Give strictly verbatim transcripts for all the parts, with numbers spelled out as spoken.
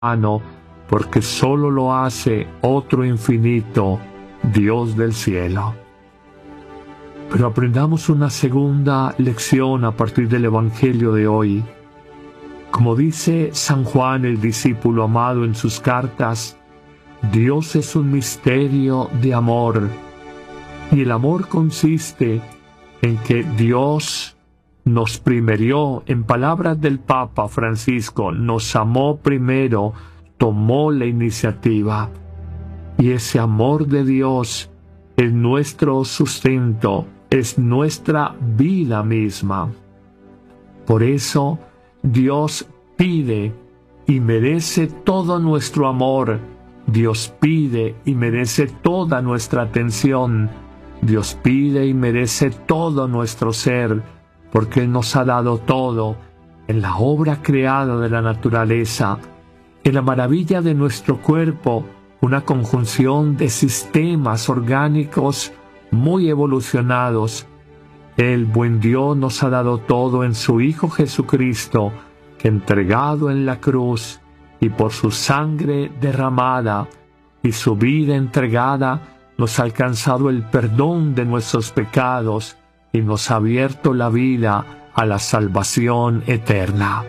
humano, porque solo lo hace otro infinito Dios del cielo. Pero aprendamos una segunda lección a partir del Evangelio de hoy. Como dice San Juan, el discípulo amado, en sus cartas, Dios es un misterio de amor. Y el amor consiste en que Dios nos primerió, en palabras del Papa Francisco, nos amó primero, tomó la iniciativa. Y ese amor de Dios es nuestro sustento, es nuestra vida misma. Por eso Dios pide y merece todo nuestro amor. Dios pide y merece toda nuestra atención. Dios pide y merece todo nuestro ser, porque Él nos ha dado todo en la obra creada de la naturaleza, en la maravilla de nuestro cuerpo, una conjunción de sistemas orgánicos muy evolucionados. El buen Dios nos ha dado todo en su Hijo Jesucristo, que entregado en la cruz y por su sangre derramada y su vida entregada, nos ha alcanzado el perdón de nuestros pecados y nos ha abierto la vida a la salvación eterna.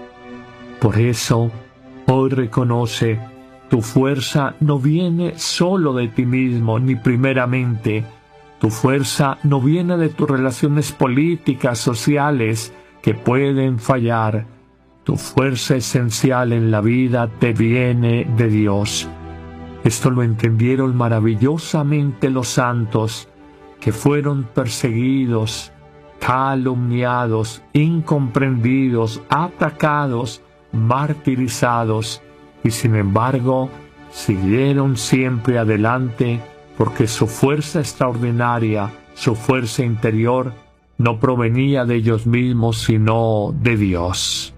Por eso, hoy reconoce, tu fuerza no viene solo de ti mismo, ni primeramente. Tu fuerza no viene de tus relaciones políticas, sociales, que pueden fallar. Tu fuerza esencial en la vida te viene de Dios. Esto lo entendieron maravillosamente los santos, que fueron perseguidos, calumniados, incomprendidos, atacados, martirizados, y sin embargo siguieron siempre adelante, porque su fuerza extraordinaria, su fuerza interior, no provenía de ellos mismos, sino de Dios.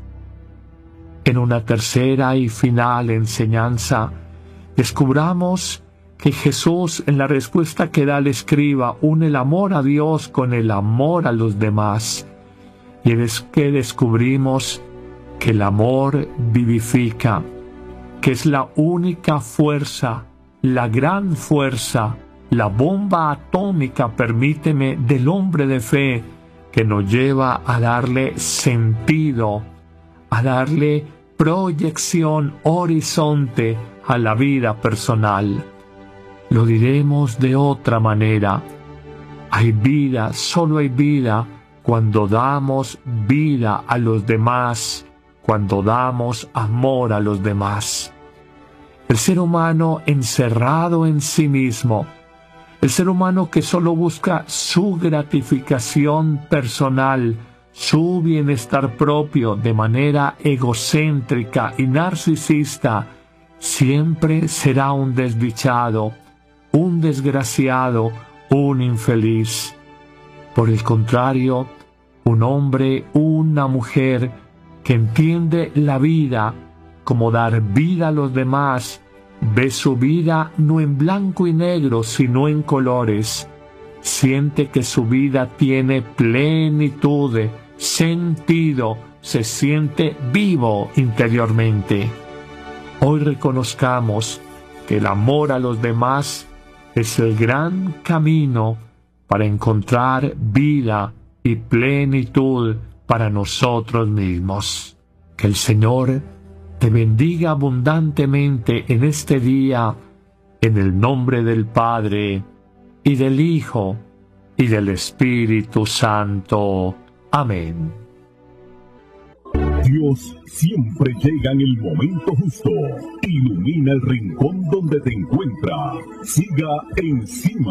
En una tercera y final enseñanza, descubramos que Jesús, en la respuesta que da al escriba, une el amor a Dios con el amor a los demás. Y es que descubrimos que el amor vivifica, que es la única fuerza, la gran fuerza, la bomba atómica, permíteme, del hombre de fe, que nos lleva a darle sentido, a darle proyección, horizonte a la vida personal. Lo diremos de otra manera. Hay vida, solo hay vida, cuando damos vida a los demás, cuando damos amor a los demás. El ser humano encerrado en sí mismo, el ser humano que solo busca su gratificación personal, su bienestar propio de manera egocéntrica y narcisista, siempre será un desdichado, un desgraciado, un infeliz. Por el contrario, un hombre, una mujer que entiende la vida como dar vida a los demás, ve su vida no en blanco y negro, sino en colores. Siente que su vida tiene plenitud, sentido, se siente vivo interiormente. Hoy reconozcamos que el amor a los demás es el gran camino para encontrar vida y plenitud para nosotros mismos. Que el Señor te bendiga abundantemente en este día, en el nombre del Padre, y del Hijo, y del Espíritu Santo. Amén. Dios siempre llega en el momento justo. Ilumina el rincón donde te encuentras. Siga encima.